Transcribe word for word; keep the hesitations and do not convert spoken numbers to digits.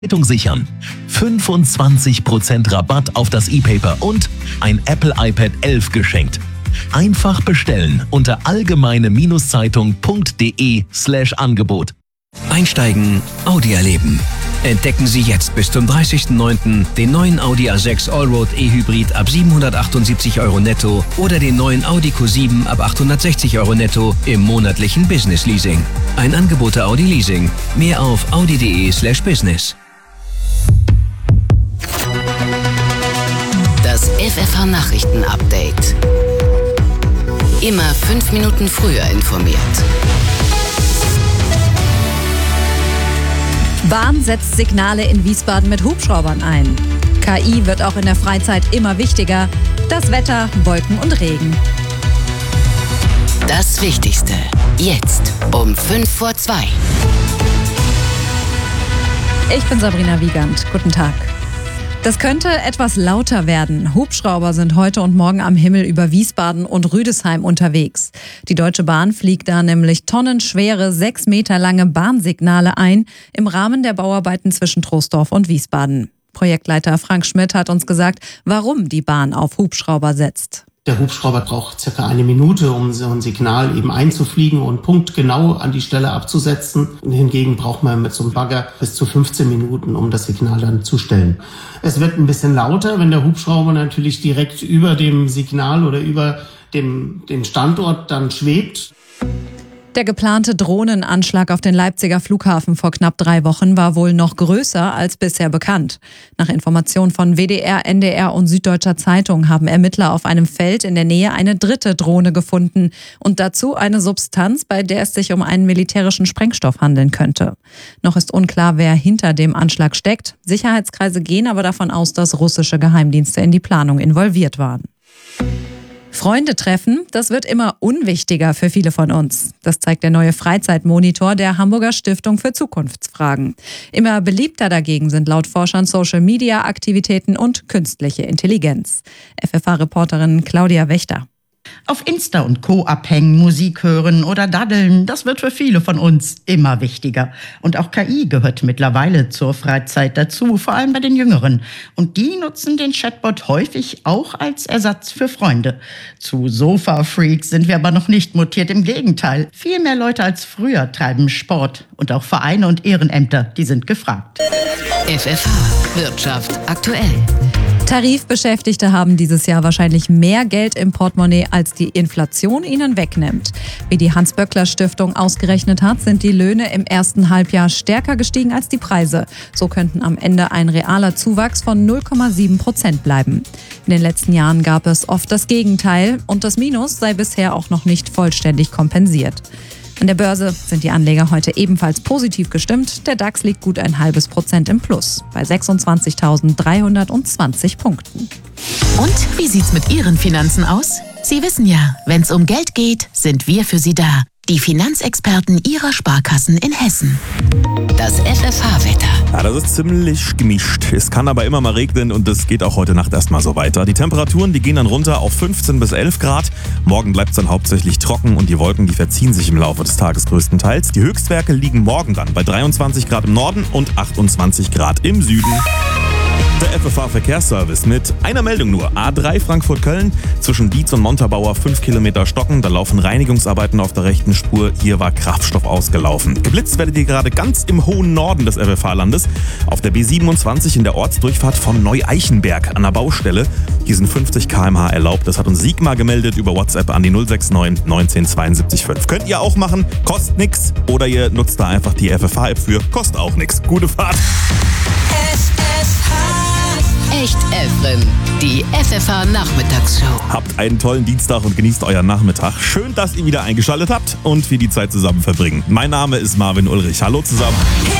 Zeitung sichern. fünfundzwanzig Prozent Rabatt auf das E-Paper und ein Apple iPad elf geschenkt. Einfach bestellen unter allgemeine-zeitung.de slash Angebot. Einsteigen, Audi erleben. Entdecken Sie jetzt bis zum dreißigsten neunten den neuen Audi A sechs Allroad E-Hybrid ab siebenhundertachtundsiebzig Euro netto oder den neuen Audi Q sieben ab achthundertsechzig Euro netto im monatlichen Business Leasing. Ein Angebot der Audi Leasing. Mehr auf audi.de slash business. Das F F H-Nachrichten-Update. Immer fünf Minuten früher informiert. Bahn setzt Signale in Wiesbaden mit Hubschraubern ein. K I wird auch in der Freizeit immer wichtiger. Das Wetter, Wolken und Regen. Das Wichtigste. Jetzt um fünf vor zwei. Ich bin Sabrina Wiegand. Guten Tag. Das könnte etwas lauter werden. Hubschrauber sind heute und morgen am Himmel über Wiesbaden und Rüdesheim unterwegs. Die Deutsche Bahn fliegt da nämlich tonnenschwere, sechs Meter lange Bahnsignale ein im Rahmen der Bauarbeiten zwischen Troisdorf und Wiesbaden. Projektleiter Frank Schmidt hat uns gesagt, warum die Bahn auf Hubschrauber setzt. Der Hubschrauber braucht circa eine Minute, um so ein Signal eben einzufliegen und punktgenau an die Stelle abzusetzen. Hingegen braucht man mit so einem Bagger bis zu fünfzehn Minuten, um das Signal dann zu stellen. Es wird ein bisschen lauter, wenn der Hubschrauber natürlich direkt über dem Signal oder über dem, dem Standort dann schwebt. Der geplante Drohnenanschlag auf den Leipziger Flughafen vor knapp drei Wochen war wohl noch größer als bisher bekannt. Nach Informationen von W D R, N D R und Süddeutscher Zeitung haben Ermittler auf einem Feld in der Nähe eine dritte Drohne gefunden und dazu eine Substanz, bei der es sich um einen militärischen Sprengstoff handeln könnte. Noch ist unklar, wer hinter dem Anschlag steckt. Sicherheitskreise gehen aber davon aus, dass russische Geheimdienste in die Planung involviert waren. Freunde treffen, das wird immer unwichtiger für viele von uns. Das zeigt der neue Freizeitmonitor der Hamburger Stiftung für Zukunftsfragen. Immer beliebter dagegen sind laut Forschern Social-Media-Aktivitäten und künstliche Intelligenz. F F H-Reporterin Claudia Wächter. Auf Insta und Co. abhängen, Musik hören oder daddeln, das wird für viele von uns immer wichtiger. Und auch K I gehört mittlerweile zur Freizeit dazu, vor allem bei den Jüngeren. Und die nutzen den Chatbot häufig auch als Ersatz für Freunde. Zu Sofa-Freaks sind wir aber noch nicht mutiert, im Gegenteil. Viel mehr Leute als früher treiben Sport. Und auch Vereine und Ehrenämter, die sind gefragt. F F H Wirtschaft aktuell. Tarifbeschäftigte haben dieses Jahr wahrscheinlich mehr Geld im Portemonnaie, als die Inflation ihnen wegnimmt. Wie die Hans-Böckler-Stiftung ausgerechnet hat, sind die Löhne im ersten Halbjahr stärker gestiegen als die Preise. So könnten am Ende ein realer Zuwachs von null Komma sieben Prozent bleiben. In den letzten Jahren gab es oft das Gegenteil und das Minus sei bisher auch noch nicht vollständig kompensiert. An der Börse sind die Anleger heute ebenfalls positiv gestimmt. Der DAX liegt gut ein halbes Prozent im Plus bei sechsundzwanzigtausenddreihundertzwanzig Punkten. Und wie sieht's mit Ihren Finanzen aus? Sie wissen ja, wenn's um Geld geht, sind wir für Sie da. Die Finanzexperten Ihrer Sparkassen in Hessen. Das F F H-Wetter. Ja, das ist ziemlich gemischt. Es kann aber immer mal regnen und es geht auch heute Nacht erstmal so weiter. Die Temperaturen, die gehen dann runter auf fünfzehn bis elf Grad. Morgen bleibt es dann hauptsächlich trocken und die Wolken, die verziehen sich im Laufe des Tages größtenteils. Die Höchstwerte liegen morgen dann bei dreiundzwanzig Grad im Norden und achtundzwanzig Grad im Süden. Der F F H-Verkehrsservice mit einer Meldung nur. A drei Frankfurt-Köln zwischen Dietz und Montabaur fünf Kilometer stocken. Da laufen Reinigungsarbeiten auf der rechten Spur. Hier war Kraftstoff ausgelaufen. Geblitzt werdet ihr gerade ganz im hohen Norden des F F H-Landes. Auf der B siebenundzwanzig in der Ortsdurchfahrt von Neu-Eichenberg an der Baustelle. Hier sind fünfzig Kilometer pro Stunde erlaubt. Das hat uns Sigmar gemeldet über WhatsApp an die null sechs neun neunzehn zweiundsiebzig fünf. Könnt ihr auch machen, kostet nix. Oder ihr nutzt da einfach die F F H-App für, kostet auch nix. Gute Fahrt. Echt Elfrim, die F F H-Nachmittagsshow. Habt einen tollen Dienstag und genießt euren Nachmittag. Schön, dass ihr wieder eingeschaltet habt und wir die Zeit zusammen verbringen. Mein Name ist Marvin Ulrich. Hallo zusammen.